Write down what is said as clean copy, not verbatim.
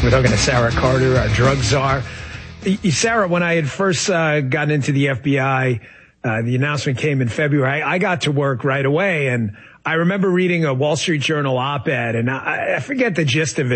We're talking to Sarah Carter, our drug czar. Sarah, when I had first gotten into the FBI, the announcement came in February. I got to work right away, and I remember reading a Wall Street Journal op-ed, and I forget the gist of it.